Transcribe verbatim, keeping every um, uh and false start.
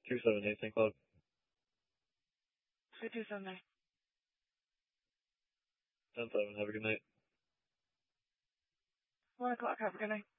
two seven eight, Saint Cloud. Say two seven eight. ten seven, have a good night. One o'clock, have a good night.